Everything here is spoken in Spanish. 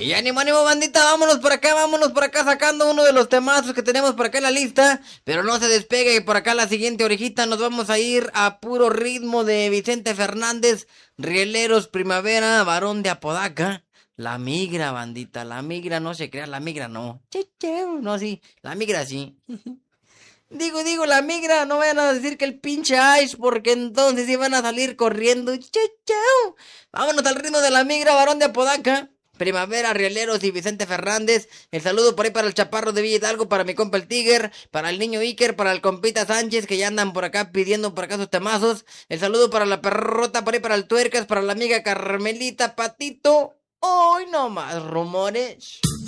Y ánimo, ánimo, bandita, vámonos por acá sacando uno de los temazos que tenemos por acá en la lista. Pero no se despegue, por acá la siguiente orejita nos vamos a ir a puro ritmo de Vicente Fernández, Rieleros Primavera, Varón de Apodaca. La migra, bandita, la migra no se crea, la migra no. Che, che, no, sí, la migra sí. Digo, la migra, no vayan a decir que el pinche Ice, porque entonces iban a salir corriendo. Che, che. Vámonos al ritmo de la migra, Varón de Apodaca. Primavera, Rieleros y Vicente Fernández. El saludo por ahí para el Chaparro de Villa Hidalgo, para mi compa el Tiger, para el niño Iker, para el compita Sánchez, que ya andan por acá pidiendo por acá sus temazos. El saludo para la perrota, por ahí para el Tuercas, para la amiga Carmelita Patito. Hoy no más rumores.